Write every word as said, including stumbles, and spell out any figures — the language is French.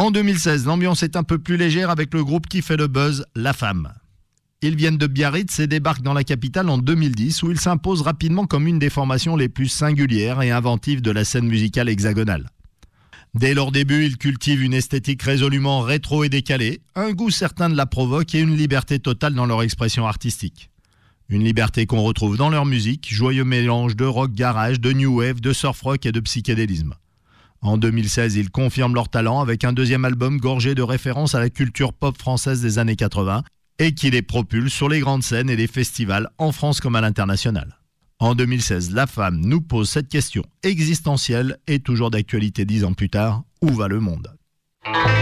En deux mille seize, l'ambiance est un peu plus légère avec le groupe qui fait le buzz, La Femme. Ils viennent de Biarritz et débarquent dans la capitale en deux mille dix où ils s'imposent rapidement comme une des formations les plus singulières et inventives de la scène musicale hexagonale. Dès leur début, ils cultivent une esthétique résolument rétro et décalée, un goût certain de la provoque et une liberté totale dans leur expression artistique. Une liberté qu'on retrouve dans leur musique, joyeux mélange de rock garage, de new wave, de surf rock et de psychédélisme. En deux mille seize, ils confirment leur talent avec un deuxième album gorgé de références à la culture pop française des années quatre-vingts et qui les propulse sur les grandes scènes et les festivals en France comme à l'international. En deux mille seize, La Femme nous pose cette question existentielle et toujours d'actualité dix ans plus tard, où va le monde ?